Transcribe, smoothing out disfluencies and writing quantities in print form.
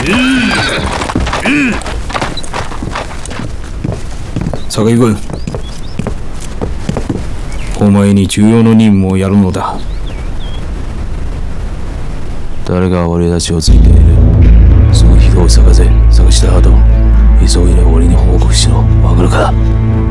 榊君、お前に重要な任務をやるのだ。誰が俺たちをついている？その人を探した後、急いで俺に報告しろ。わかるか？